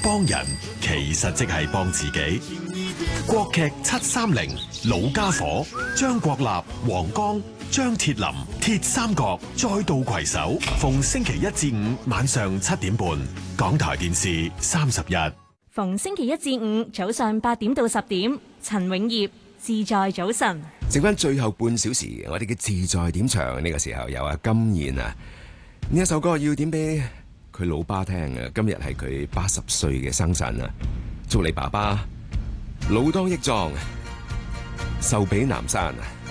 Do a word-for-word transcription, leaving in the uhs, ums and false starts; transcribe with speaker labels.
Speaker 1: 幫人其實即係幫自己。國劇七三零，老家伙，張國立、黃剛、張鐵林，鐵三角再度攜手，逢星期一至五晚上七點半，港台電視三十日。
Speaker 2: 逢星期一至五早上八點到十點，陳永業自在早晨。
Speaker 3: 剩翻最後半小時，我哋嘅自在點唱呢個時候有阿金燕啊，呢一首歌要點俾佢老爸聽啊！今日係佢八十歲嘅生辰啊，祝你爸爸老當益壯，壽比南山啊！